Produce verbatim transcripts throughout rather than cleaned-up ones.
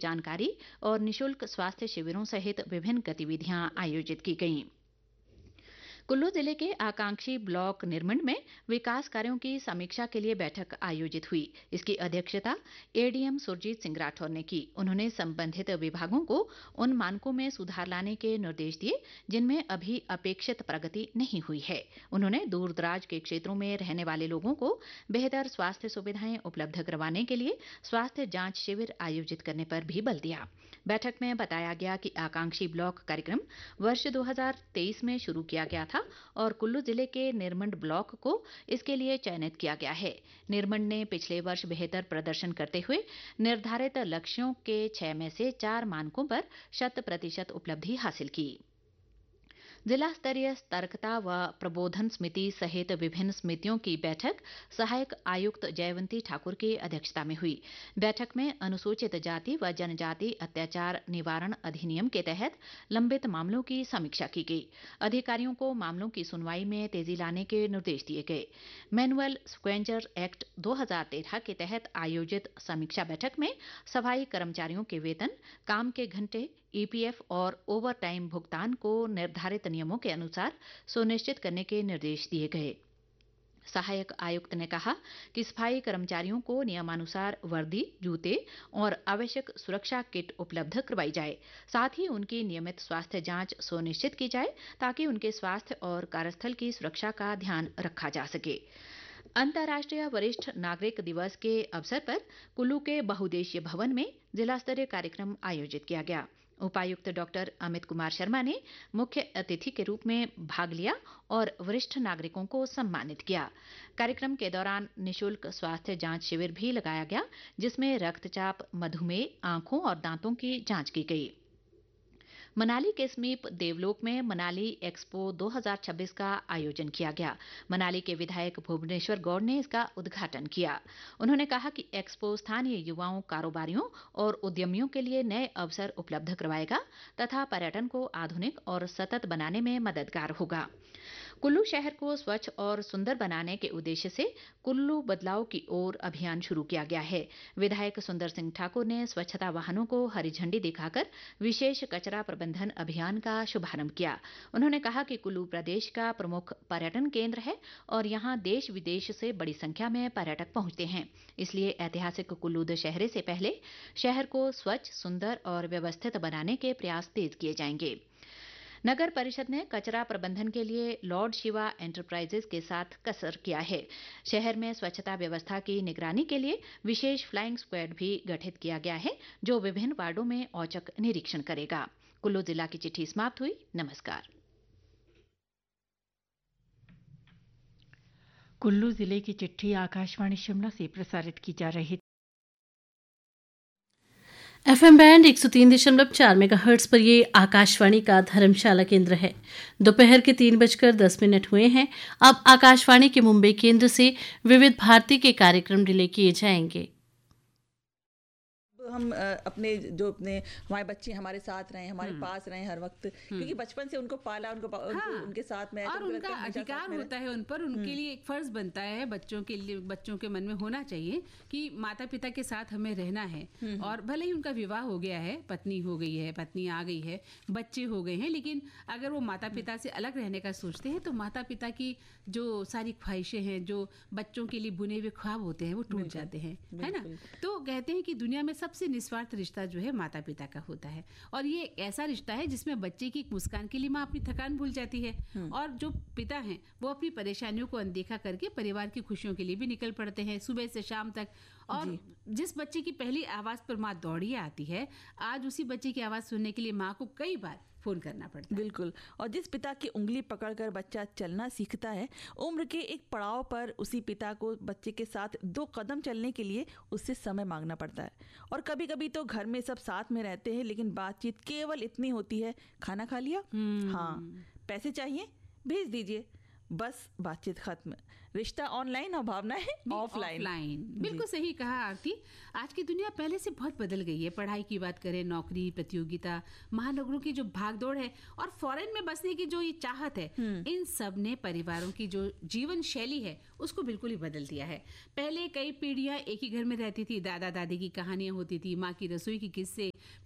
जानकारी और निशुल्क स्वास्थ्य शिविरों सहित विभिन्न गतिविधियां आयोजित की गईं। कुल्लू जिले के आकांक्षी ब्लॉक निर्मंड में विकास कार्यों की समीक्षा के लिए बैठक आयोजित हुई। इसकी अध्यक्षता एडीएम सुरजीत सिंह राठौर ने की। उन्होंने संबंधित विभागों को उन मानकों में सुधार लाने के निर्देश दिए जिनमें अभी अपेक्षित प्रगति नहीं हुई है। उन्होंने दूर दराज के क्षेत्रों में रहने वाले लोगों को बेहतर स्वास्थ्य सुविधाएं उपलब्ध करवाने के लिए स्वास्थ्य जांच शिविर आयोजित करने पर भी बल दिया। बैठक में बताया गया कि आकांक्षी ब्लॉक कार्यक्रम वर्ष दो हज़ार तेईस में शुरू किया गया था और कुल्लू जिले के निरमंड ब्लॉक को इसके लिए चयनित किया गया है। निरमंड ने पिछले वर्ष बेहतर प्रदर्शन करते हुए निर्धारित लक्ष्यों के छह में से चार मानकों पर शत प्रतिशत उपलब्धि हासिल की। जिला स्तरीय सतर्कता व प्रबोधन समिति सहित विभिन्न समितियों की बैठक सहायक आयुक्त जयवंती ठाकुर की अध्यक्षता में हुई। बैठक में अनुसूचित जाति व जनजाति अत्याचार निवारण अधिनियम के तहत लंबित मामलों की समीक्षा की गई। अधिकारियों को मामलों की सुनवाई में तेजी लाने के निर्देश दिए गए। मैनुअल स्क्वेंजर एक्ट दो हज़ार तेरह के तहत आयोजित समीक्षा बैठक में सफाई कर्मचारियों के वेतन, काम के घंटे, ईपीएफ और ओवर टाइम भुगतान को निर्धारित नियमों के अनुसार सुनिश्चित करने के निर्देश दिए गए। सहायक आयुक्त ने कहा कि सफाई कर्मचारियों को नियमानुसार वर्दी, जूते और आवश्यक सुरक्षा किट उपलब्ध करवाई जाए। साथ ही उनकी नियमित स्वास्थ्य जांच सुनिश्चित की जाए ताकि उनके स्वास्थ्य और कार्यस्थल की सुरक्षा का ध्यान रखा जा सके। अंतर्राष्ट्रीय वरिष्ठ नागरिक दिवस के अवसर पर कुल्लू के बहुउद्देशीय भवन में जिला स्तरीय कार्यक्रम आयोजित किया गया। उपायुक्त डॉक्टर अमित कुमार शर्मा ने मुख्य अतिथि के रूप में भाग लिया और वरिष्ठ नागरिकों को सम्मानित किया। कार्यक्रम के दौरान निशुल्क स्वास्थ्य जांच शिविर भी लगाया गया जिसमें रक्तचाप, मधुमेह, आंखों और दांतों की जांच की गई। मनाली के समीप देवलोक में मनाली एक्सपो दो हज़ार छब्बीस का आयोजन किया गया। मनाली के विधायक भुवनेश्वर गौड़ ने इसका उद्घाटन किया। उन्होंने कहा कि एक्सपो स्थानीय युवाओं, कारोबारियों और उद्यमियों के लिए नए अवसर उपलब्ध करवाएगा तथा पर्यटन को आधुनिक और सतत बनाने में मददगार होगा। कुल्लू शहर को स्वच्छ और सुंदर बनाने के उद्देश्य से कुल्लू बदलाव की ओर अभियान शुरू किया गया है। विधायक सुंदर सिंह ठाकुर ने स्वच्छता वाहनों को हरी झंडी दिखाकर विशेष कचरा प्रबंधन अभियान का शुभारंभ किया। उन्होंने कहा कि कुल्लू प्रदेश का प्रमुख पर्यटन केंद्र है और यहाँ देश विदेश से बड़ी संख्या में पर्यटक पहुंचते हैं। इसलिए ऐतिहासिक कुल्लू दशहरे से पहले शहर को स्वच्छ, सुंदर और व्यवस्थित बनाने के प्रयास तेज किए जाएंगे। नगर परिषद ने कचरा प्रबंधन के लिए लॉर्ड शिवा एंटरप्राइजेज के साथ कसर किया है। शहर में स्वच्छता व्यवस्था की निगरानी के लिए विशेष फ्लाइंग स्क्वाड भी गठित किया गया है जो विभिन्न वार्डों में औचक निरीक्षण करेगा। कुल्लू जिला की चिट्ठी समाप्त हुई। नमस्कार। कुल्लू जिले की चिट्ठी आकाशवाणी शिमला से प्रसारित की जा रही। एफएम बैंड एक सौ तीन दशमलव चार मेगाहर्ट्ज पर ये आकाशवाणी का धर्मशाला केंद्र है। दोपहर के तीन बजकर दस मिनट हुए हैं। अब आकाशवाणी के मुंबई केंद्र से विविध भारती के कार्यक्रम रिले किए जाएंगे। हम अपने जो अपने हमारे बच्चे हमारे साथ रहे, हमारे पास रहे हर वक्त, क्योंकि बचपन से उनको पाला, उनको, हाँ, उनको उनके साथ में, और उनका अधिकार होता है उन पर, उनके लिए एक फर्ज बनता है बच्चों के लिए, बच्चों के मन में होना चाहिए कि माता पिता के साथ हमें रहना है। और भले ही उनका विवाह हो गया है, पत्नी हो गई है, पत्नी आ गई है, बच्चे हो गए हैं, लेकिन अगर वो माता पिता से अलग रहने का सोचते हैं तो माता पिता की जो सारी ख्वाहिशें हैं, जो बच्चों के लिए बुने हुए ख्वाब होते हैं, वो टूट जाते हैं, है ना। तो कहते हैं कि दुनिया में सबसे निस्वार्थ रिश्ता जो है माता पिता का होता है, और ये ऐसा रिश्ता है जिसमें बच्चे की एक मुस्कान के लिए माँ अपनी थकान भूल जाती है, और जो पिता हैं वो अपनी परेशानियों को अनदेखा करके परिवार की खुशियों के लिए भी निकल पड़ते हैं सुबह से शाम तक। और जिस बच्चे की पहली आवाज पर माँ दौड़ी आती है, आज उसी बच्चे की आवाज सुनने के लिए माँ को कई बार फोन करना पड़ता है। बिल्कुल। और जिस पिता की उंगली पकड़कर बच्चा चलना सीखता है, उम्र के एक पड़ाव पर उसी पिता को बच्चे के साथ दो कदम चलने के लिए उससे समय मांगना पड़ता है। और कभी कभी तो घर में सब साथ में रहते हैं लेकिन बातचीत केवल इतनी होती है, खाना खा लिया, हाँ, पैसे चाहिए, भेज दीजिए, बस बातचीत खत्म। रिश्ता ऑनलाइन और भावनाएं ऑफलाइन। ऑफलाइन, बिल्कुल सही कहा आरती। आज की दुनिया पहले से बहुत बदल गई है। पढ़ाई की बात करें, नौकरी, प्रतियोगिता, महानगरों की जो भागदौड़ है और फॉरेन में बसने की जो ये चाहत है, इन सब ने परिवारों की जो जीवन शैली है उसको बिल्कुल ही बदल दिया है। पहले कई पीढ़ियां एक ही घर में रहती थी, दादा दादी की कहानियां होती थी, माँ की रसोई की किस्से,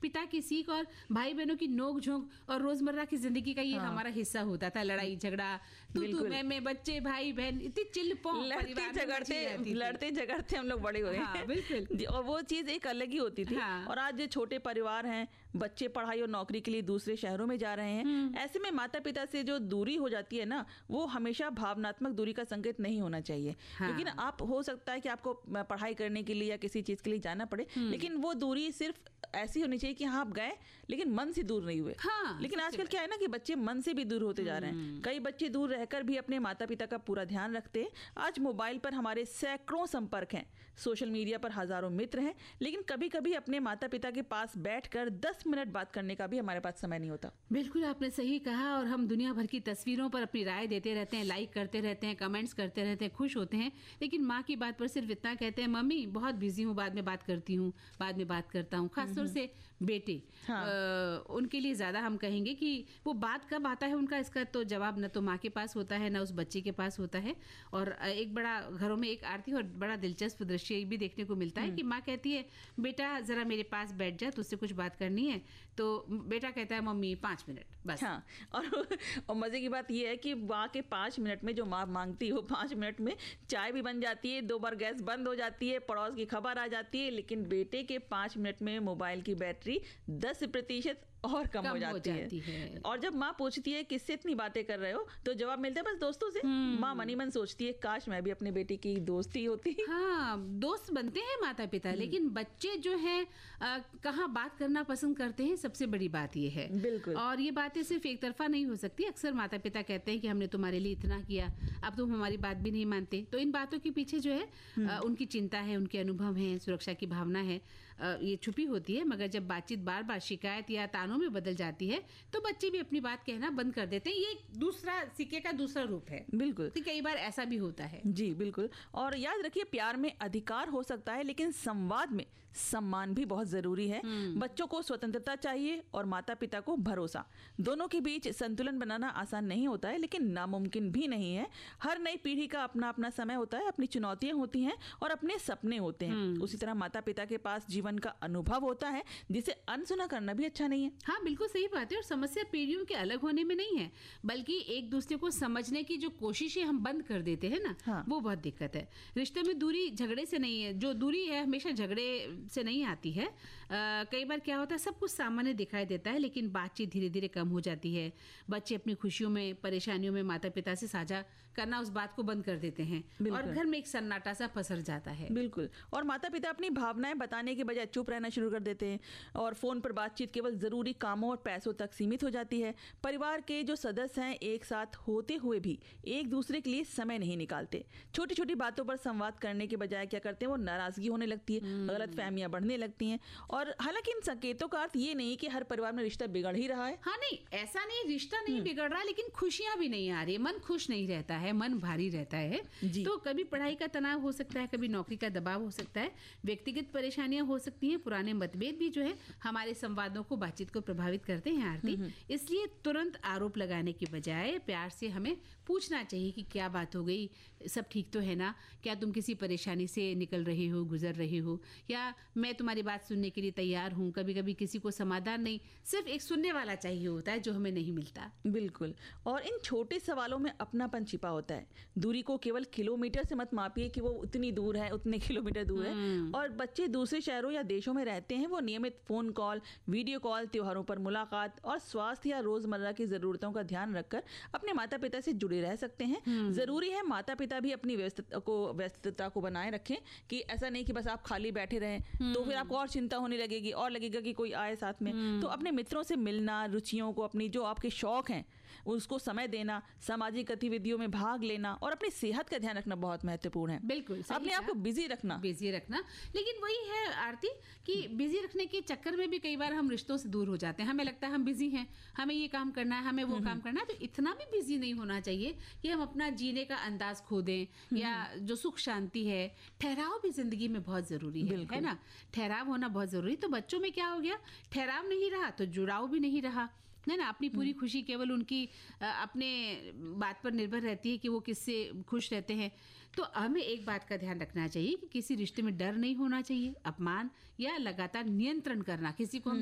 पिता की सीख और भाई बहनों की नोक झोंक और रोजमर्रा की जिंदगी का ये हमारा हिस्सा होता था। लड़ाई झगड़ा, तू तू मैं मैं, बच्चे भाई बहन, इतनी चिल्पो लड़ते झगड़ते लड़ते झगड़ते हम लोग बड़े हुए हैं। बिल्कुल। और वो चीज एक अलग ही होती थी। हाँ। और आज जो छोटे परिवार हैं, बच्चे पढ़ाई और नौकरी के लिए दूसरे शहरों में जा रहे हैं, ऐसे में माता पिता से जो दूरी हो जाती है ना, वो हमेशा भावनात्मक दूरी का संकेत नहीं होना चाहिए। हाँ। लेकिन आप हो सकता है कि आपको पढ़ाई करने के लिए या किसी चीज के लिए जाना पड़े, लेकिन वो दूरी सिर्फ ऐसी होनी चाहिए कि हाँ आप गए लेकिन मन से दूर नहीं हुए। हाँ, लेकिन आजकल क्या है ना कि बच्चे मन से भी दूर होते जा रहे हैं। कई बच्चे दूर रहकर भी अपने माता पिता का पूरा ध्यान रखते हैं। आज मोबाइल पर हमारे सैकड़ों संपर्क हैं, सोशल मीडिया पर हजारों मित्र हैं, लेकिन कभी कभी अपने माता पिता के पास बैठकर दस मिनट बात करने का भी हमारे पास समय नहीं होता। बिल्कुल आपने सही कहा। और हम दुनिया भर की तस्वीरों पर अपनी राय देते रहते हैं, लाइक करते रहते हैं, कमेंट्स करते रहते हैं, खुश होते हैं, लेकिन माँ की बात पर सिर्फ इतना कहते हैं, मम्मी बहुत बिजी हूँ, बाद में बात करती हूँ, बाद में बात करता हूँ। खासतौर से बेटे, हाँ। आ, उनके लिए ज्यादा हम कहेंगे कि वो बात कब आता है उनका, इसका तो जवाब न तो माँ के पास होता है, न उस बच्चे के पास होता है। और एक बड़ा घरों में एक आरती और बड़ा दिलचस्प दृश्य भी देखने को मिलता है कि माँ कहती है, बेटा जरा मेरे पास बैठ जा, तुझसे कुछ बात करनी है। तो बेटा कहता है, मम्मी पाँच मिनट बस। हाँ। और, और मजे की बात यह है कि माँ के पाँच मिनट में जो माँ मांगती है, वो पाँच मिनट में चाय भी बन जाती है, दो बार गैस बंद हो जाती है, पड़ोस की खबर आ जाती है, लेकिन बेटे के पाँच मिनट में मोबाइल की बैटरी दस प्रतिशत और कम, कम हो जाती, हो जाती है।, है और जब माँ पूछती है किससे इतनी बातें कर रहे हो, तो जवाब मिलता है बस दोस्तों से। माँ मनी मन सोचती है, काश मैं भी अपने बेटे की दोस्ती होती। हाँ, दोस्त बनते हैं माता पिता, लेकिन बच्चे जो हैं कहाँ बात करना पसंद करते हैं, सबसे बड़ी बात ये है। बिल्कुल। और ये बातें सिर्फ एक तरफा नहीं हो सकती। अक्सर माता पिता कहते हैं कि हमने तुम्हारे लिए इतना किया, अब तुम हमारी बात भी नहीं मानते। तो इन बातों के पीछे जो है आ, उनकी चिंता है, उनके अनुभव है, सुरक्षा की भावना है, आ, ये छुपी होती है। मगर जब बातचीत बार बार शिकायत या तानों में बदल जाती है, तो बच्चे भी अपनी बात कहना बंद कर देते हैं। ये दूसरा सिक्के का दूसरा रूप है। बिल्कुल। तो कई बार ऐसा भी होता है। जी बिल्कुल। और याद रखिए, प्यार में अधिकार हो सकता है, लेकिन संवाद में सम्मान भी बहुत जरूरी है। बच्चों को स्वतंत्रता चाहिए और माता पिता को भरोसा। दोनों के बीच संतुलन बनाना आसान नहीं होता है, लेकिन नामुमकिन भी नहीं है। हर नई पीढ़ी का अपना अपना समय होता है, अपनी चुनौतियां होती हैं और अपने सपने होते हैं। उसी तरह माता पिता के पास जीवन का अनुभव होता है, जिसे अनसुना करना भी अच्छा नहीं है। हाँ, बिल्कुल सही बात है। और समस्या पीढ़ियों के अलग होने में नहीं है, बल्कि एक दूसरे को समझने की जो कोशिशें हम बंद कर देते हैं ना, हाँ। वो बहुत दिक्कत है। रिश्ते में दूरी झगड़े से नहीं है, जो दूरी है हमेशा झगड़े से नहीं आती है। आ, कई बार क्या होता है, सब कुछ सामान्य दिखाई देता है, लेकिन बातचीत धीरे धीरे कम हो जाती है। बच्चे अपनी खुशियों में, परेशानियों में माता पिता से साझा करना, उस बात को बंद कर देते हैं और घर में एक सन्नाटा सा पसर जाता है। बिल्कुल। और माता पिता अपनी भावनाएं बताने के बजाय चुप रहना शुरू कर देते हैं और फोन पर बातचीत केवल जरूरी कामों और पैसों तक सीमित हो जाती है। परिवार के जो सदस्य हैं एक साथ होते हुए भी एक दूसरे के लिए समय नहीं निकालते। छोटी छोटी बातों पर संवाद करने के बजाय क्या करते हैं, वो नाराजगी होने लगती है, गलत फहमियां बढ़ने लगती हैं। और हालांकि इन संकेतों का अर्थ ये नहीं कि हर परिवार में रिश्ता बिगड़ ही रहा है। हाँ नहीं, ऐसा नहीं, रिश्ता नहीं बिगड़ रहा, लेकिन खुशियां भी नहीं आ रही, मन खुश नहीं रहता है, मन भारी रहता है। तो कभी पढ़ाई का तनाव हो सकता है, कभी नौकरी का दबाव हो सकता है, व्यक्तिगत परेशानियां हो सकती हैं, पुराने मतभेद भी जो है हमारे संवादों को, बातचीत को प्रभावित करते हैं आरती। इसलिए तुरंत आरोप लगाने की बजाय प्यार से हमें पूछना चाहिए कि क्या बात हो गई, सब ठीक तो है ना, क्या तुम किसी परेशानी से निकल रहे हो, गुजर रहे हो, या मैं तुम्हारी बात सुनने के लिए तैयार हूँ। कभी कभी किसी को समाधान नहीं, सिर्फ एक सुनने वाला चाहिए होता है, जो हमें नहीं मिलता। बिल्कुल। और इन छोटे सवालों में अपनापन छिपा होता है। दूरी को केवल किलोमीटर से मत मापिए कि वो उतनी दूर है, उतने किलोमीटर दूर है। और बच्चे दूसरे शहरों या देशों में रहते हैं, वो नियमित फोन कॉल, वीडियो कॉल, त्योहारों पर मुलाकात और स्वास्थ्य या रोजमर्रा की जरूरतों का ध्यान रखकर अपने माता पिता से जुड़े रह सकते हैं। जरूरी है माता पिता भी अपनी व्यस्तता को व्यस्तता को बनाए रखें, कि ऐसा नहीं कि बस आप खाली बैठे रहें, तो फिर आपको और चिंता होने लगेगी और लगेगा कि कोई आए साथ में। तो अपने मित्रों से मिलना, रुचियों को, अपनी जो आपके शौक हैं उसको समय देना, सामाजिक गतिविधियों में भाग लेना और अपनी सेहत का ध्यान रखना बहुत महत्वपूर्ण है। बिल्कुल, अपने आप को बिजी रखना बिजी रखना लेकिन वही है आरती कि बिजी रखने के चक्कर में भी कई बार हम रिश्तों से दूर हो जाते हैं। हमें लगता है हम बिजी हैं, हमें ये काम करना है, हमें वो काम करना है, तो इतना भी बिजी नहीं होना चाहिए कि हम अपना जीने का अंदाज खो दें, या जो सुख शांति है, ठहराव भी जिंदगी में बहुत जरूरी है, है ना। ठहराव होना बहुत जरूरी। तो बच्चों में क्या हो गया, ठहराव नहीं रहा तो जुड़ाव भी नहीं रहा, है ना। अपनी पूरी खुशी केवल उनकी अपने बात पर निर्भर रहती है कि वो किससे खुश रहते हैं। तो हमें एक बात का ध्यान रखना चाहिए कि किसी रिश्ते में डर नहीं होना चाहिए, अपमान या लगातार नियंत्रण करना, किसी को हम